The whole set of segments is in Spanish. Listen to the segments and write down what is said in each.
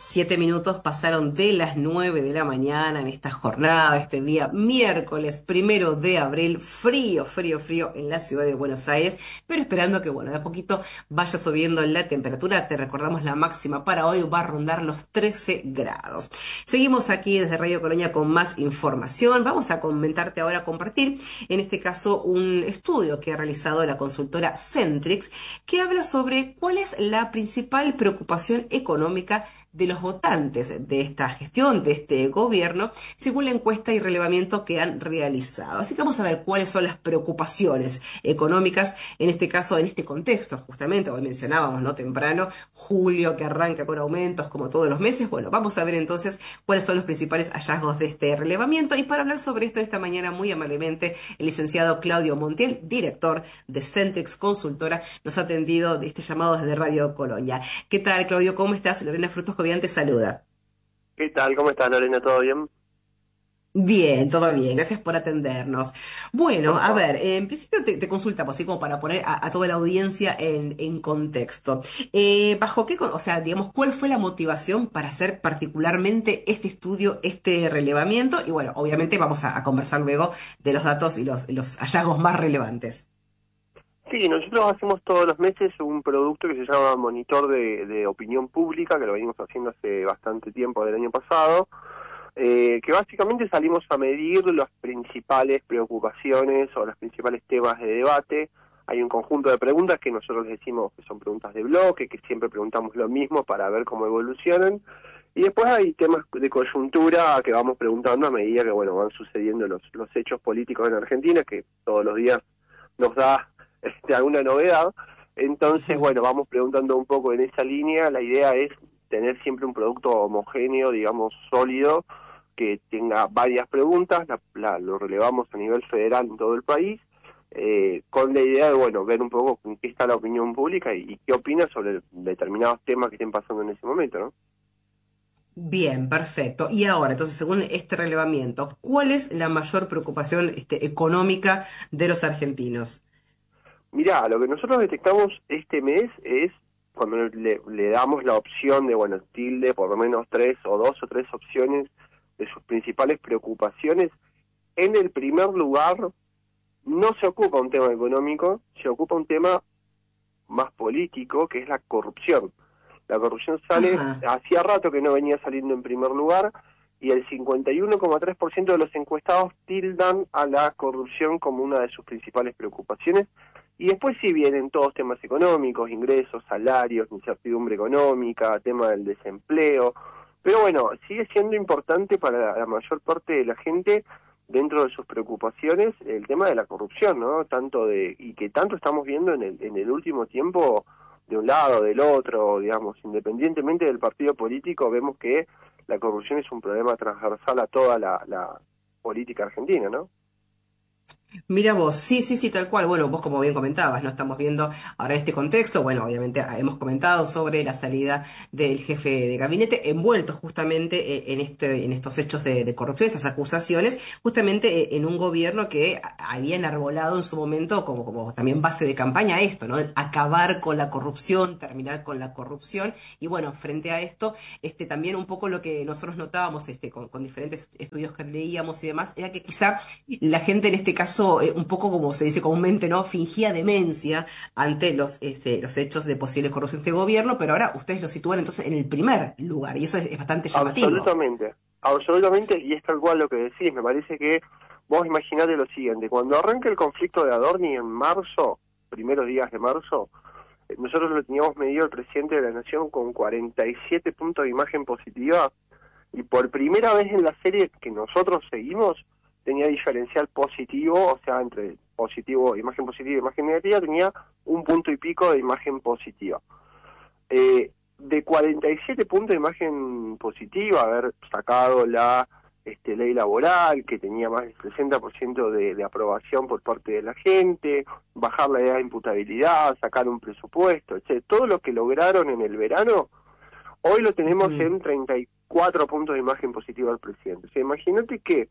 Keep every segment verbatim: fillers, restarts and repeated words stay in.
Siete minutos pasaron de las nueve de la mañana en esta jornada, este día miércoles primero de abril, frío, frío, frío en la ciudad de Buenos Aires, pero esperando que, bueno, de a poquito vaya subiendo la temperatura. Te recordamos la máxima para hoy va a rondar los trece grados. Seguimos aquí desde Radio Colonia con más información. Vamos a comentarte ahora, compartir, en este caso, un estudio que ha realizado la consultora Centrix, que habla sobre cuál es la principal preocupación económica de los votantes de esta gestión, de este gobierno, según la encuesta y relevamiento que han realizado. Así que vamos a ver cuáles son las preocupaciones económicas, en este caso, en este contexto, justamente, hoy mencionábamos, ¿no? Temprano, julio, que arranca con aumentos como todos los meses. Bueno, vamos a ver entonces cuáles son los principales hallazgos de este relevamiento. Y para hablar sobre esto esta mañana, muy amablemente, el licenciado Claudio Montiel, director de Centrix Consultora, nos ha atendido de este llamado desde Radio Colonia. ¿Qué tal, Claudio? ¿Cómo estás? Lorena Frutos Cobian te saluda. ¿Qué tal? ¿Cómo estás, Lorena? ¿Todo bien? Bien, todo bien, gracias por atendernos. Bueno, Por a favor. ver, eh, en principio te, te consultamos, así como para poner a, a toda la audiencia en, en contexto. Eh, ¿bajo qué, con- o sea, digamos, cuál fue la motivación para hacer particularmente este estudio, este relevamiento? Y bueno, obviamente vamos a, a conversar luego de los datos y los, los hallazgos más relevantes. Sí, nosotros hacemos todos los meses un producto que se llama Monitor de, de Opinión Pública, que lo venimos haciendo hace bastante tiempo del año pasado, eh, que básicamente salimos a medir las principales preocupaciones o los principales temas de debate. Hay un conjunto de preguntas que nosotros decimos que son preguntas de bloque, que siempre preguntamos lo mismo para ver cómo evolucionan. Y después hay temas de coyuntura que vamos preguntando a medida que bueno van sucediendo los, los hechos políticos en Argentina, que todos los días nos da este, alguna novedad. Entonces, Ujú. bueno, vamos preguntando un poco en esa línea. La idea es tener siempre un producto homogéneo, digamos, sólido, que tenga varias preguntas, la, la- lo relevamos a nivel federal en todo el país, eh, con la idea de, bueno, ver un poco en qué está la opinión pública y, y qué opina sobre determinados temas que estén pasando en ese momento, ¿no? Bien, perfecto. Y ahora, entonces, según este relevamiento, ¿cuál es la mayor preocupación, este, económica de los argentinos? Mirá, lo que nosotros detectamos este mes es cuando le, le damos la opción de, bueno, tilde por lo menos tres o dos o tres opciones de sus principales preocupaciones. En el primer lugar, no se ocupa un tema económico, se ocupa un tema más político, que es la corrupción. La corrupción sale, Ajá. hacía rato que no venía saliendo en primer lugar, y el cincuenta y uno coma tres por ciento de los encuestados tildan a la corrupción como una de sus principales preocupaciones. Y después sí vienen todos temas económicos, ingresos, salarios, incertidumbre económica, tema del desempleo. Pero bueno, sigue siendo importante para la mayor parte de la gente, dentro de sus preocupaciones, el tema de la corrupción, ¿no? Tanto de, y que tanto estamos viendo en el, en el último tiempo, de un lado, del otro, digamos, independientemente del partido político, vemos que la corrupción es un problema transversal a toda la, la política argentina, ¿no? Mira vos, sí, sí, sí, tal cual. Bueno, vos como bien comentabas, no estamos viendo ahora este contexto. Bueno, obviamente ah, hemos comentado sobre la salida del jefe de gabinete, envuelto justamente eh, en este, en estos hechos de, de corrupción, estas acusaciones, justamente eh, en un gobierno que a- había enarbolado en su momento como, como también base de campaña esto, ¿no? Acabar con la corrupción, terminar con la corrupción. Y bueno, frente a esto, este también un poco lo que nosotros notábamos este, con, con diferentes estudios que leíamos y demás, era que quizá la gente en este caso, eh, un poco como se dice comúnmente, ¿no? Fingía demencia ante los, este, los hechos de posible corrupción de este gobierno, pero ahora ustedes lo sitúan entonces en el primer lugar, y eso es, es bastante llamativo. Absolutamente, absolutamente, y es tal cual lo que decís. Me parece que vos imaginate lo siguiente: cuando arranca el conflicto de Adorni en marzo, primeros días de marzo, eh, nosotros lo teníamos medido el presidente de la Nación con cuarenta y siete puntos de imagen positiva, y por primera vez en la serie que nosotros seguimos tenía diferencial positivo, o sea, entre positivo, imagen positiva y imagen negativa, tenía un punto y pico de imagen positiva. Eh, de cuarenta y siete puntos de imagen positiva, haber sacado la este, ley laboral, que tenía más del sesenta por ciento de, de aprobación por parte de la gente, bajar la edad de imputabilidad, sacar un presupuesto, etcétera. Todo lo que lograron en el verano, hoy lo tenemos Ujú, en treinta y cuatro puntos de imagen positiva al presidente. O sea, imagínate que,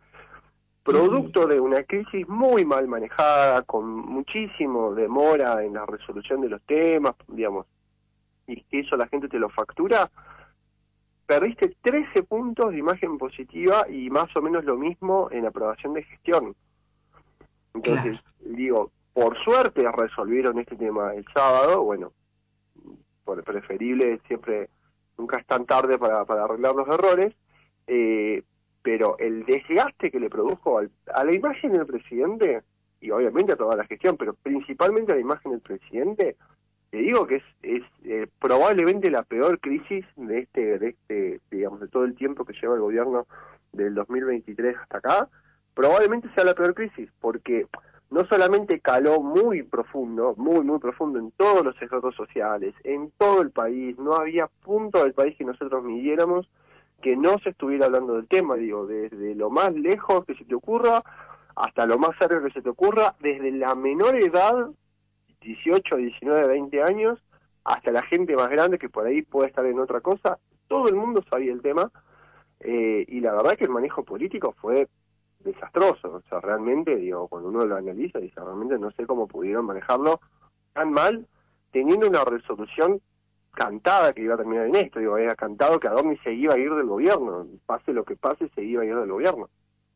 ujú. producto de una crisis muy mal manejada, con muchísimo demora en la resolución de los temas, digamos, y que eso la gente te lo factura, perdiste trece puntos de imagen positiva y más o menos lo mismo en aprobación de gestión. Claro. Entonces, digo, por suerte resolvieron este tema el sábado, bueno, por preferible siempre, nunca es tan tarde para, para arreglar los errores, eh, pero el desgaste que le produjo al, a la imagen del presidente, y obviamente a toda la gestión, pero principalmente a la imagen del presidente, te digo que es, es eh, probablemente la peor crisis de este, de este, digamos, de todo el tiempo que lleva el gobierno del dos mil veintitrés hasta acá, probablemente sea la peor crisis, porque no solamente caló muy profundo, muy, muy profundo en todos los estratos sociales, en todo el país, no había punto del país que nosotros midiéramos que no se estuviera hablando del tema, digo, desde lo más lejos que se te ocurra hasta lo más cerca que se te ocurra, desde la menor edad, dieciocho, diecinueve, veinte años, hasta la gente más grande que por ahí puede estar en otra cosa, todo el mundo sabía el tema, eh, y la verdad que el manejo político fue desastroso, o sea, realmente, digo, cuando uno lo analiza, dice, realmente no sé cómo pudieron manejarlo tan mal, teniendo una resolución cantada que iba a terminar en esto, digo, era cantado que Adorni se iba a ir del gobierno, pase lo que pase, se iba a ir del gobierno.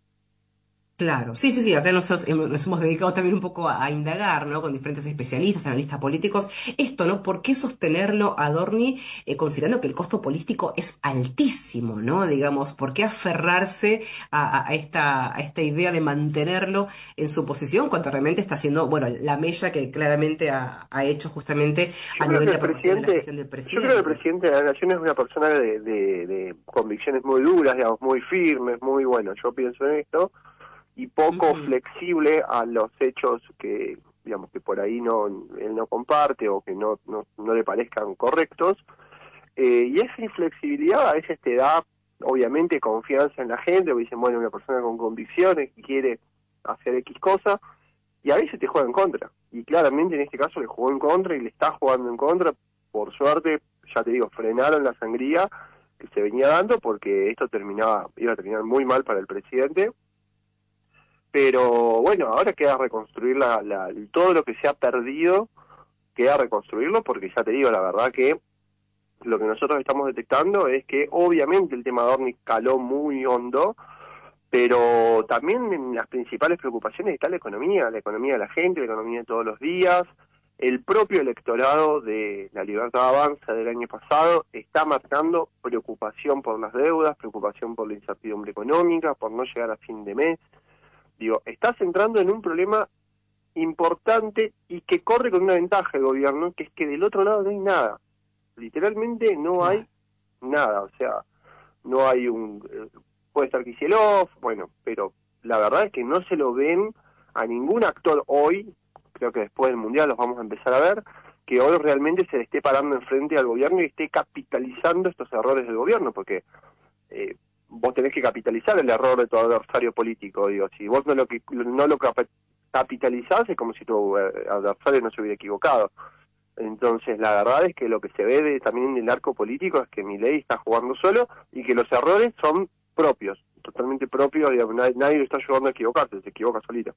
Claro, sí, sí, sí, acá nosotros hemos- nos hemos dedicado también un poco a, a indagar, ¿no? Con diferentes especialistas, analistas políticos, esto, ¿no? ¿Por qué sostenerlo a Dorni, eh, considerando que el costo político es altísimo, ¿no? Digamos, ¿por qué aferrarse a, a- a esta, a esta idea de mantenerlo en su posición cuando realmente está haciendo, bueno, la mella que claramente ha, ha hecho justamente Yo a creo nivel que de el aprobación de la presidente, gestión del yo creo que el presidente? presidente de la Nación es una persona de, de, de convicciones muy duras, digamos, muy firmes, muy bueno, yo pienso en esto, y poco Ujú. flexible a los hechos que, digamos, que por ahí no él no comparte o que no, no, no le parezcan correctos. Eh, y esa inflexibilidad a veces te da, obviamente, confianza en la gente, porque dicen, bueno, una persona con convicciones que quiere hacer X cosa, y a veces te juega en contra. Y claramente en este caso le jugó en contra y le está jugando en contra. Por suerte, ya te digo, frenaron la sangría que se venía dando porque esto terminaba, iba a terminar muy mal para el presidente. Pero bueno, ahora queda reconstruir la, la, todo lo que se ha perdido, queda reconstruirlo, porque ya te digo, la verdad que lo que nosotros estamos detectando es que obviamente el tema de Orni caló muy hondo, pero también en las principales preocupaciones está la economía, la economía de la gente, la economía de todos los días. El propio electorado de la Libertad Avanza del año pasado está marcando preocupación por las deudas, preocupación por la incertidumbre económica, por no llegar a fin de mes. Digo, estás entrando en un problema importante y que corre con una ventaja el gobierno, que es que del otro lado no hay nada. Literalmente no hay Claro. nada, o sea, no hay un... eh, puede estar Kicillof, bueno, pero la verdad es que no se lo ven a ningún actor hoy, creo que después del Mundial los vamos a empezar a ver, que hoy realmente se le esté parando enfrente al gobierno y esté capitalizando estos errores del gobierno, porque eh, vos tenés que capitalizar el error de tu adversario político, digo, si vos no lo que no lo cap- capitalizás es como si tu eh, adversario no se hubiera equivocado. Entonces la verdad es que lo que se ve de, también en el arco político es que Milei está jugando solo y que los errores son propios, totalmente propios, digamos, nadie, nadie lo está ayudando a equivocarse, se equivoca solito.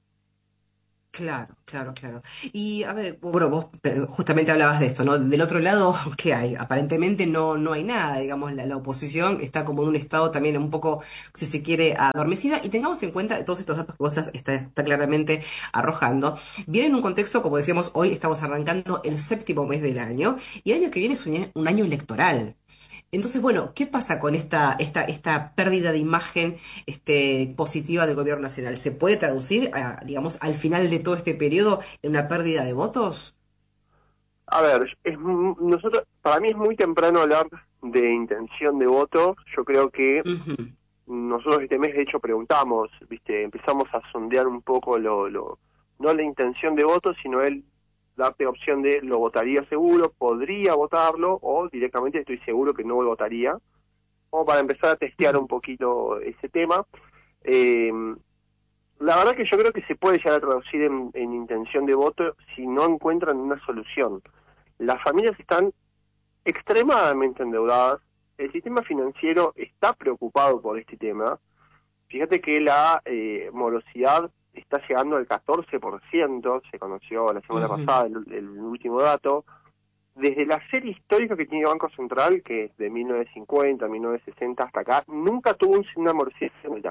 Claro, claro, claro. Y a ver, bueno, vos eh, justamente hablabas de esto, ¿no? Del otro lado, ¿qué hay? Aparentemente no, no hay nada, digamos, la, la oposición está como en un estado también un poco, si se quiere, adormecida, y tengamos en cuenta todos estos datos que vos estás- está, está claramente arrojando. Viene en un contexto, como decíamos, hoy estamos arrancando el séptimo mes del año, y el año que viene es un, un año electoral. Entonces, bueno, ¿qué pasa con esta, esta, esta pérdida de imagen este, positiva del gobierno nacional? ¿Se puede traducir, a, digamos, al final de todo este periodo en una pérdida de votos? A ver, es, mu- nosotros, para mí es muy temprano hablar de intención de voto, yo creo que Ujú. nosotros este mes de hecho preguntamos, viste, empezamos a sondear un poco lo, lo no la intención de voto, sino el darte opción de lo votaría seguro, podría votarlo o directamente estoy seguro que no lo votaría, como para empezar a testear un Ujú. poquito ese tema. Eh, la verdad que yo creo que se puede llegar a traducir en, en intención de voto si no encuentran una solución. Las familias están extremadamente endeudadas, el sistema financiero está preocupado por este tema. Fíjate que la eh, morosidad está llegando al catorce por ciento, se conoció la semana Ujú. pasada el, el último dato. desde la serie histórica que tiene el Banco Central, que es de mil novecientos cincuenta, mil novecientos sesenta hasta acá, nunca tuvo un- una morosidad alta.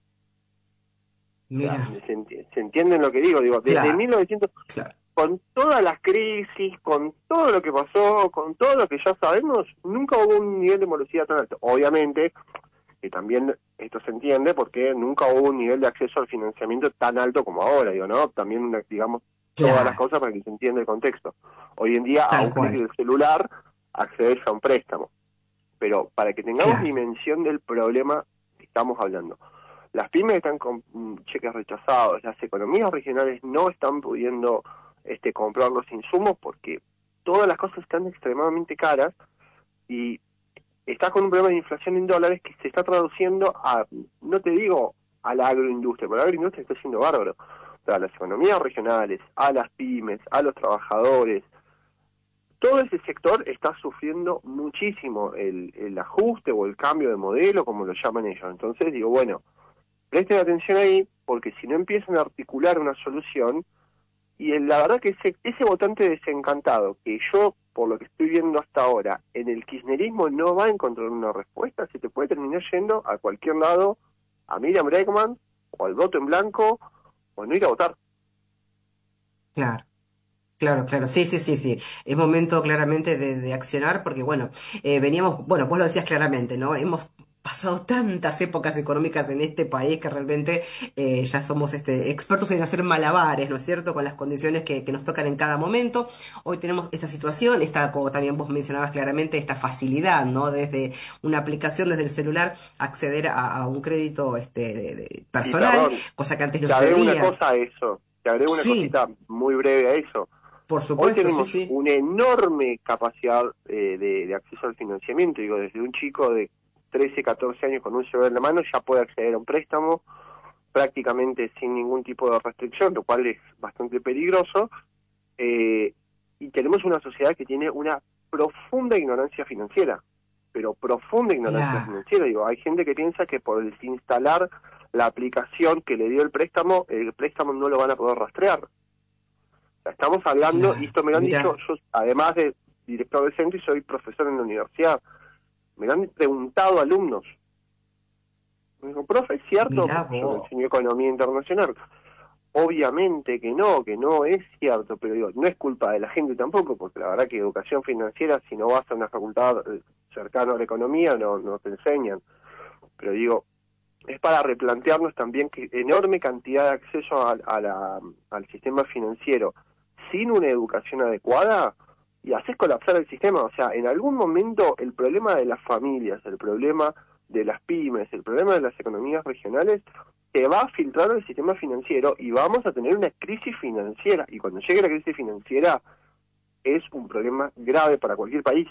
O sea, Mira, ¿se, enti- se entienden lo que digo? Digo, desde claro, mil novecientos, claro, con todas las crisis, con todo lo que pasó, con todo lo que ya sabemos, nunca hubo un nivel de morosidad tan alto. Obviamente, que también esto se entiende porque nunca hubo un nivel de acceso al financiamiento tan alto como ahora, digo, ¿no? También, una- digamos, todas las claro, cosas para que se entienda el contexto. Hoy en día, a tal un clic cual, del celular, accedes a un préstamo. Pero para que tengamos claro, dimensión del problema que estamos hablando, las pymes están con mm, cheques rechazados, las economías regionales no están pudiendo este, comprar los insumos porque todas las cosas están extremadamente caras y está con un problema de inflación en dólares que se está traduciendo a, no te digo a la agroindustria, pero la agroindustria está siendo bárbaro, pero a las economías regionales, a las pymes, a los trabajadores, todo ese sector está sufriendo muchísimo el, el ajuste o el cambio de modelo, como lo llaman ellos. Entonces digo, bueno, presten atención ahí, porque si no empiezan a articular una solución, y en- la verdad que ese, ese votante desencantado, que yo, por lo que estoy viendo hasta ahora, en el kirchnerismo no va a encontrar una respuesta, se te puede terminar yendo a cualquier lado, a Miriam Bregman, o al voto en blanco, o no ir a votar. claro. Claro, claro, sí, sí, sí, sí. Es momento claramente de, de accionar porque, bueno, eh, veníamos, bueno, vos lo decías claramente, ¿no? Hemos pasado tantas épocas económicas en este país que realmente eh, ya somos este, expertos en hacer malabares, ¿no es cierto?, con las condiciones que, que nos tocan en cada momento. Hoy tenemos esta situación, esta, como también vos mencionabas claramente, esta facilidad, ¿no? Desde una aplicación, desde el celular, acceder a, a un crédito este, de- de- Y personal, perdón, cosa que antes no te agrego una sucedía. cosa a eso, te agrego una Sí, cosita muy breve a eso. por Hoy supuesto, sí, tenemos sí. una enorme capacidad eh, de, de acceso al financiamiento. Digo, desde un chico de trece, catorce años con un celular en la mano ya puede acceder a un préstamo prácticamente sin ningún tipo de restricción, lo cual es bastante peligroso. Eh, y tenemos una sociedad que tiene una profunda ignorancia financiera, pero profunda ignorancia Claro. financiera. Digo, hay gente que piensa que por desinstalar la aplicación que le dio el préstamo, el préstamo no lo van a poder rastrear. Sea, estamos hablando, y Claro, esto me lo han dicho, mira, yo además de director de centro y soy profesor en la universidad, me lo han preguntado alumnos. Me dijo, profe, ¿es cierto? mira Porque yo no vos, enseño economía internacional. Obviamente que no, que no es cierto, pero digo, no es culpa de la gente tampoco, porque la verdad que educación financiera, si no vas a una facultad eh, cercana a la economía, no, no te enseñan. Pero digo, es para replantearnos también que enorme cantidad de acceso a, a la, al sistema financiero sin una educación adecuada y haces colapsar el sistema. O sea, en algún momento el problema de las familias, el problema de las pymes, el problema de las economías regionales, te va a filtrar el sistema financiero y vamos a tener una crisis financiera. Y cuando llegue la crisis financiera es un problema grave para cualquier país.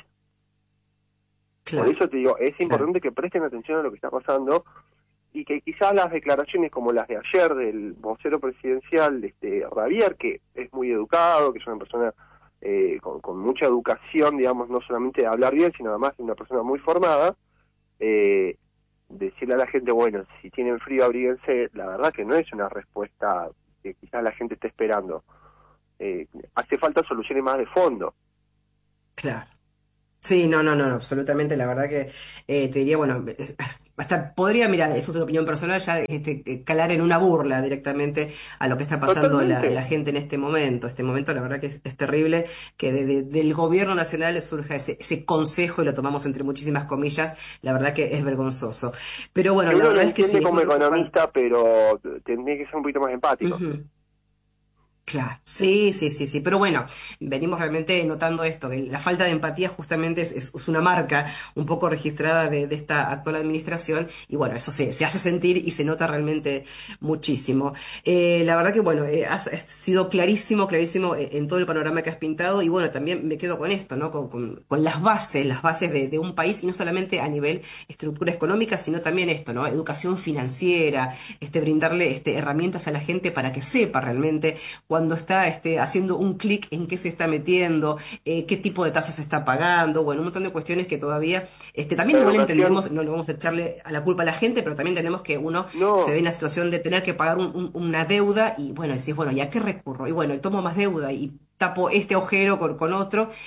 Por claro, eso te digo, es claro, importante que presten atención a lo que está pasando y que quizás las declaraciones como las de ayer del vocero presidencial, este Javier, que es muy educado, que es una persona eh, con, con mucha educación, digamos, no solamente de hablar bien, sino además de una persona muy formada, eh, decirle a la gente, bueno, si tienen frío, abríguense, la verdad que no es una respuesta que quizás la gente esté esperando. Eh, hace falta soluciones más de fondo. claro. Sí, no, no, no, no, absolutamente. La verdad que eh, te diría, bueno, es- hasta podría, mira, eso es una opinión personal, ya este, eh, calar en una burla directamente a lo que está pasando la, la Totalmente. gente en este momento. Este momento, la verdad que es, es terrible que de- de- del gobierno nacional surja ese, ese consejo y lo tomamos entre muchísimas comillas. La verdad que es vergonzoso. Pero bueno, Que la uno lo verdad es que entiende sí, es como muy preocupante. economista, pero tendría que ser un poquito más empático. Ujú. Claro, sí, sí, sí, sí, pero bueno, venimos realmente notando esto, que la falta de empatía justamente es, es- es una marca un poco registrada de, de esta actual administración y bueno, eso se, se hace sentir y se nota realmente muchísimo. Eh, la verdad que bueno, eh, has, has sido clarísimo, clarísimo eh, en todo el panorama que has pintado y bueno, también me quedo con esto, ¿no? Con, con- con las bases, las bases de, de un país y no solamente a nivel estructura económica, sino también esto, ¿no? Educación financiera, este, brindarle este, herramientas a la gente para que sepa realmente cuando está este, haciendo un clic en qué se está metiendo, eh, qué tipo de tasas está pagando, bueno, un montón de cuestiones que todavía, este, también La igual educación, entendemos, no le vamos a echarle a la culpa a la gente, pero también entendemos que uno se ve no, en la situación de tener que pagar un- un- una deuda y bueno, decís, bueno, ¿y a qué recurro? Y bueno, y tomo más deuda y tapo este agujero con, con otro.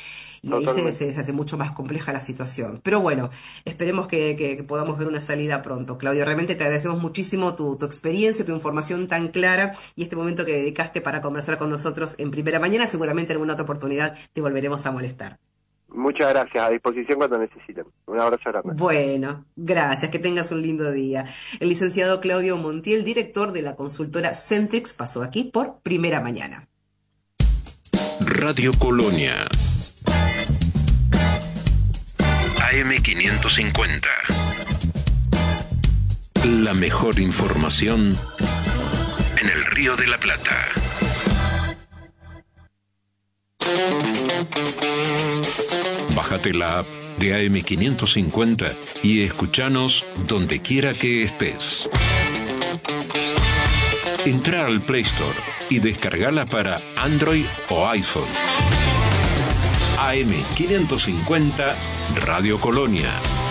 y ahí se, se, se hace mucho más compleja la situación. Pero bueno, esperemos que, que, que podamos ver una salida pronto. Claudio, realmente te agradecemos muchísimo tu, tu experiencia, tu información tan clara y este momento que dedicaste para conversar con nosotros en Primera Mañana. Seguramente en alguna otra oportunidad te volveremos a molestar. Muchas gracias, a disposición cuando necesiten. Un abrazo grande. Bueno, gracias, que tengas un lindo día. El licenciado Claudio Montiel, director de la consultora Centrix, pasó aquí por Primera Mañana. Radio Colonia A M quinientos cincuenta. La mejor información en el Río de la Plata. Bájate la app de A M quinientos cincuenta y escuchanos donde quiera que estés. Entra al Play Store y descargala para Android o iPhone. A M quinientos cincuenta Radio Colonia.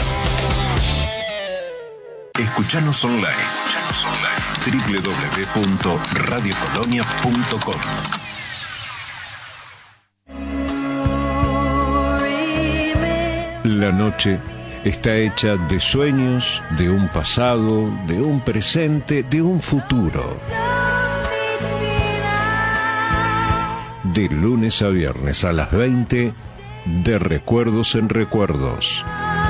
Escuchanos online. Escuchanos online. doble u doble u doble u punto radio colonia punto com. La noche está hecha de sueños, de un pasado, de un presente, de un futuro. De lunes a viernes a las veinte, de Recuerdos en Recuerdos.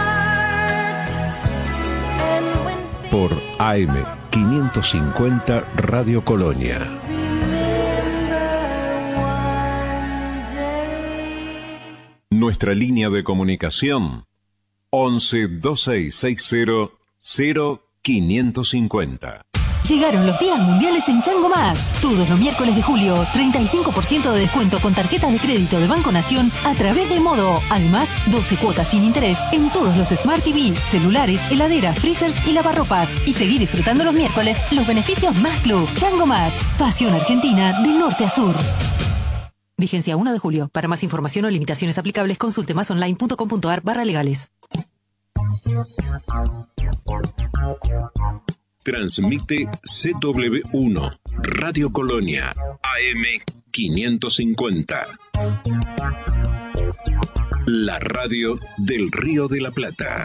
Por A M quinientos cincuenta Radio Colonia. Nuestra línea de comunicación once dos seis seis cero cero quinientos cincuenta. Llegaron los días mundiales en Chango Más. Todos los miércoles de julio, treinta y cinco por ciento de descuento con tarjetas de crédito de Banco Nación a través de Modo. Además, doce cuotas sin interés en todos los Smart T V, celulares, heladeras, freezers y lavarropas. Y seguí disfrutando los miércoles los beneficios Más Club. Chango Más. Pasión Argentina de norte a sur. Vigencia uno de julio. Para más información o limitaciones aplicables, consulte masonline punto com punto a r barra legales. Transmite C W uno, Radio Colonia, A M quinientos cincuenta. La radio del Río de la Plata.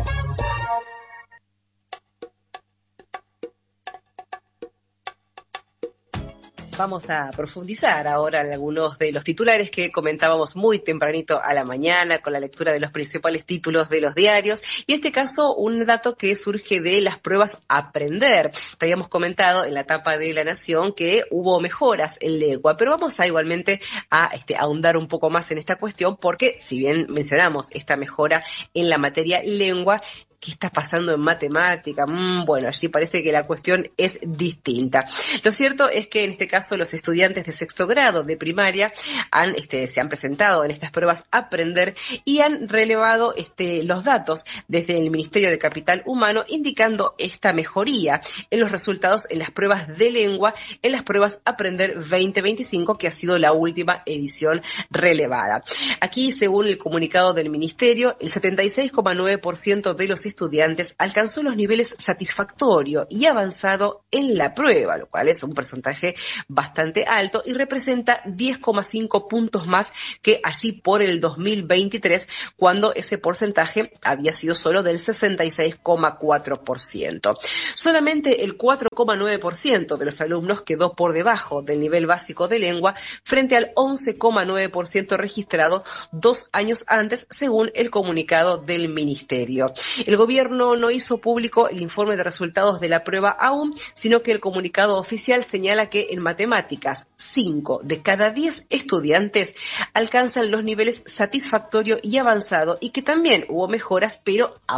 Vamos a profundizar ahora en algunos de los titulares que comentábamos muy tempranito a la mañana con la lectura de los principales títulos de los diarios y en este caso un dato que surge de las pruebas Aprender. Te habíamos comentado en la etapa de La Nación que hubo mejoras en lengua, pero vamos a igualmente a este, ahondar un poco más en esta cuestión porque si bien mencionamos esta mejora en la materia lengua, ¿qué está pasando en matemática? Mm, bueno, allí parece que la cuestión es distinta. Lo cierto es que en este caso los estudiantes de sexto grado de primaria han, este, se han presentado en estas pruebas Aprender y han relevado este, los datos desde el Ministerio de Capital Humano indicando esta mejoría en los resultados en las pruebas de lengua, en las pruebas Aprender veinte veinticinco, que ha sido la última edición relevada. Aquí, según el comunicado del Ministerio, el setenta y seis coma nueve por ciento de los estudiantes alcanzó los niveles satisfactorio y avanzado en la prueba, lo cual es un porcentaje bastante alto y representa diez coma cinco puntos más que allí por el dos mil veintitrés, cuando ese porcentaje había sido solo del sesenta y seis coma cuatro por ciento. Solamente el cuatro coma nueve por ciento de los alumnos quedó por debajo del nivel básico de lengua frente al once coma nueve por ciento registrado dos años antes, según el comunicado del Ministerio. El gobierno no hizo público el informe de resultados de la prueba aún, sino que el comunicado oficial señala que en matemáticas, cinco de cada diez estudiantes alcanzan los niveles satisfactorio y avanzado y que también hubo mejoras, pero